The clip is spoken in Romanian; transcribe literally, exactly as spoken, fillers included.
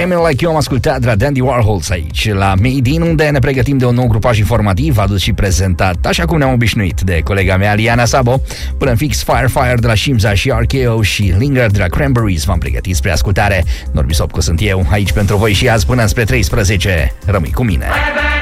Dreaming Like You am ascultat de la Dandy Warhols aici la Made In, unde ne pregătim de un nou grupaj informativ adus și prezentat, așa cum ne-am obișnuit, de colega mea Liana Sabo. Până în fix, Fire Fire de la Shimza și R K O și Linger de la Cranberries v-am pregătit spre ascultare. Norbi Sopcu sunt eu, aici pentru voi și azi până spre treisprezece. Rămâi cu mine.